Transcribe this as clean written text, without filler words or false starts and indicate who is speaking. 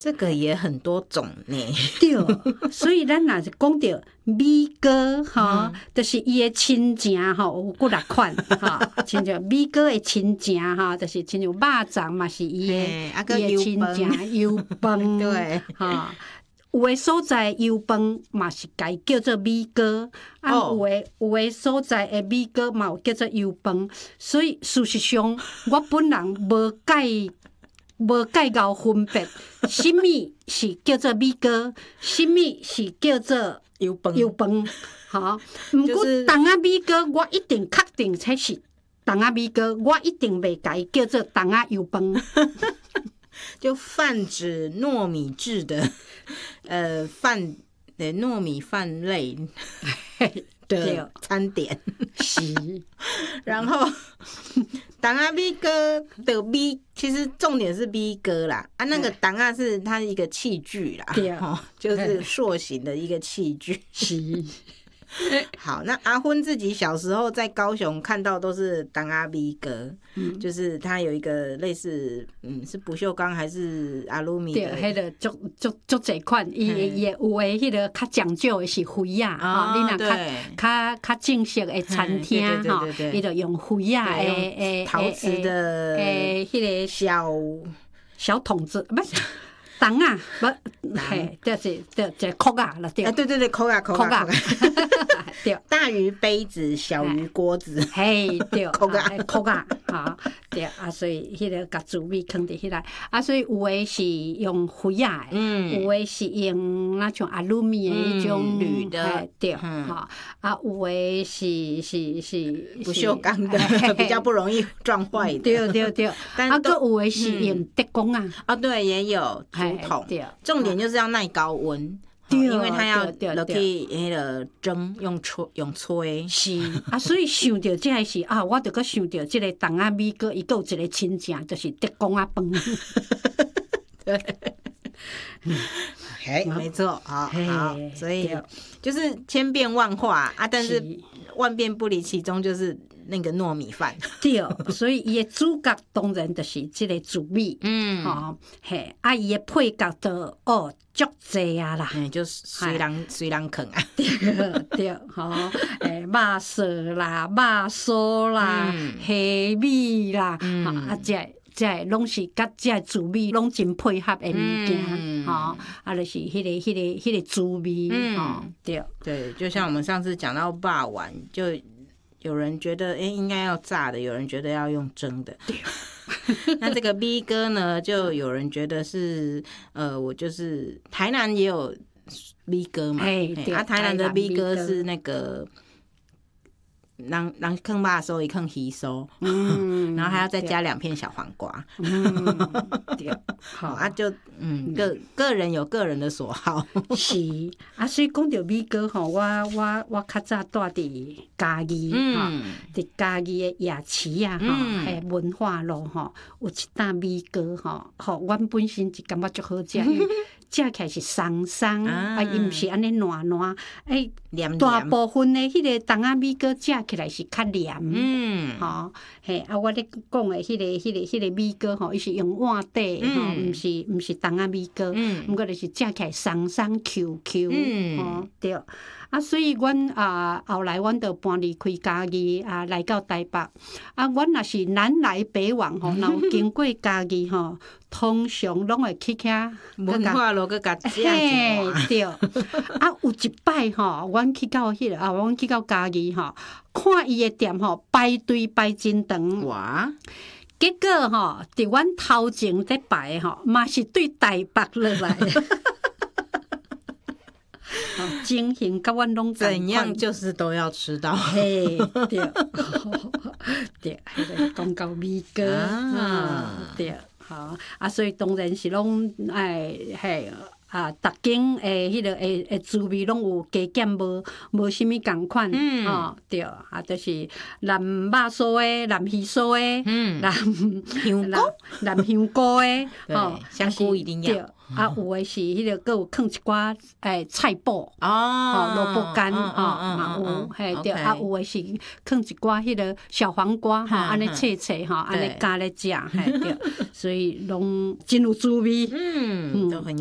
Speaker 1: 这个也很多种呢。
Speaker 2: 对，所以咱若是讲到米糕吼，就是伊的亲情吼有几6款吼，亲像米糕的亲情吼，就是亲像肉粽嘛是伊的亲情油饭，
Speaker 1: 对
Speaker 2: 吼。有的所在油饭嘛是该叫做米糕，有的所在的米糕嘛有叫做油饭，所以事实上我本人无介够分别，什么是叫做米糕，什么是叫做
Speaker 1: 油饭，
Speaker 2: 吼。毋过筒仔米糕，我一定确定才是筒仔米糕，我一定袂甲伊叫做筒仔油饭。
Speaker 1: 就泛指糯米制的饭的糯米饭类的餐点。
Speaker 2: 是，
Speaker 1: 然后筒仔米糕的米，其实重点是米糕啦，啊，那个筒仔是它一个器具啦，
Speaker 2: 对，
Speaker 1: 就是塑形的一个器具。
Speaker 2: 是。
Speaker 1: 好，那阿芬自己小时候在高雄看到都是筒仔米糕，就是它有一个类似，是不锈钢还是阿鲁米的？
Speaker 2: 对，迄个足侪款，伊有诶，迄个较讲究的是灰啊，吼，你若较正式的餐厅吼，伊就用灰啊诶
Speaker 1: 陶瓷的
Speaker 2: 迄个小筒子，不是。筒啊，不，嘿，就是壳啊，对。
Speaker 1: 啊，对，壳啊，
Speaker 2: 对。
Speaker 1: 大于杯子，小于锅子。
Speaker 2: 嘿，对，
Speaker 1: 壳
Speaker 2: 啊，哈，对啊，所以迄个甲煮米放伫迄内，啊，所以有诶是用灰啊，有诶是用那像阿鲁米诶迄种
Speaker 1: 铝的，
Speaker 2: 对，哈，啊，有诶是
Speaker 1: 不锈钢的，比较不容易撞坏的。
Speaker 2: 对，啊，个有诶是用德工啊，
Speaker 1: 啊，对，也有。桶，重点就是要耐高温，因为它要落去迄个蒸，用吹。
Speaker 2: 是啊，所以想到这个是啊，我就搁想到这个筒仔米糕，伊搁有一个亲情，就是德公仔饭。
Speaker 1: 对，没错，好，所以就是千变万化啊，但是万变不离其宗，就是那个糯米饭。
Speaker 2: 对，所以伊的主角当然就是这个煮米，吼，嘿，啊，伊的配角就足济啊啦，
Speaker 1: 就随人啃啊。
Speaker 2: 对，吼，肉色啦，肉酥啦，虾米啦，啊，这拢是甲这煮米拢真配合的物件，吼，啊，就是迄个煮米，吼，
Speaker 1: 对，就像我们上次讲到肉丸，就有人觉得应该要炸的，有人觉得要用蒸的。那这个米糕呢，就有人觉得是我就是台南也有米糕嘛，台南的米糕是那个。人放肉酥，伊放鱼酥，然后还要再加2片小黄瓜，
Speaker 2: 对，
Speaker 1: 好啊，就个人有个人的所好，
Speaker 2: 是啊，所以讲到米糕吼，我较早住伫嘉义，伫嘉义的夜市啊，还有文化路吼，有一担米糕吼，阮本身就感觉足好食。食起来是松松，伊毋是安尼软软，大部分的迄个筒仔米糕食起来是较黏，吼，嘿，啊，我咧讲的迄个米糕吼，伊是用碗底吼，毋是筒仔米糕，毋过就是食起来松松 QQ，吼，对。啊，所以阮后来阮就搬离开嘉义来到台北。阮若是南来北往吼，若有经过嘉义吼，通常拢会去遐
Speaker 1: 文化路去甲食一
Speaker 2: 碗。对，有一摆吼，阮去到阮去到嘉义吼，看伊的店吼排队排真长。
Speaker 1: 哇！
Speaker 2: 结果吼，伫阮头前在排吼，嘛是对台北落来。情形甲阮拢
Speaker 1: 怎样，就是都要吃到。
Speaker 2: 嘿，对，对，迄个讲到米糕对，好啊，所以当然是拢逐间诶，迄个诶滋味拢有加减无啥物共款，吼对啊，就是南肉酥诶，南鱼酥诶，南香菇诶，
Speaker 1: 吼，香菇一定要。
Speaker 2: 啊，有诶是迄个，佮有放一寡菜脯，萝卜干，嘛有，嘿对，啊有诶是放一寡迄个小黄瓜，安尼切，安尼加咧食，嘿对，所以拢真有滋味，
Speaker 1: 都很